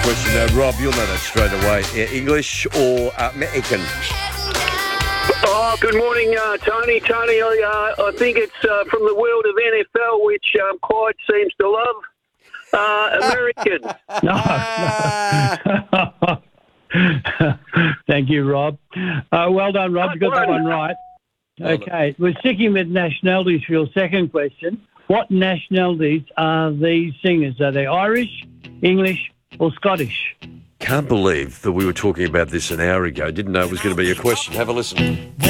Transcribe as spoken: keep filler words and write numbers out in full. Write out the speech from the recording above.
Question now, Rob, you'll know that straight away. Uh, English or American? Oh, good morning, uh, Tony. Tony, I, uh, I think it's uh, from the world of N F L, which um, Clyde seems to love. Uh, American. No. Thank you, Rob. Uh, well done, Rob. You got that one right. Okay, we're sticking with nationalities for your second question. What nationalities are these singers? Are they Irish, English, or Scottish? Can't believe that we were talking about this an hour ago. Didn't know it was going to be a question. Have a listen.